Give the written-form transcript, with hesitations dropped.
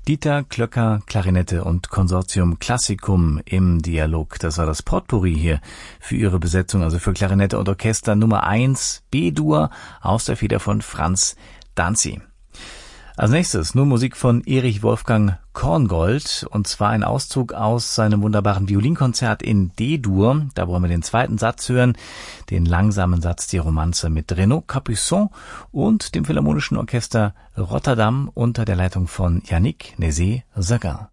Dieter Klöcker, Klarinette und Consortium Classicum im Dialog. Das war das Potpourri hier für Ihre Besetzung, also für Klarinette und Orchester Nummer 1 B-Dur aus der Feder von Franz Danzi. Als nächstes nur Musik von Erich Wolfgang Korngold, und zwar ein Auszug aus seinem wunderbaren Violinkonzert in D-Dur. Da wollen wir den zweiten Satz hören, den langsamen Satz, die Romanze mit Renaud Capuçon und dem Philharmonischen Orchester Rotterdam unter der Leitung von Yannick Nézet-Séguin.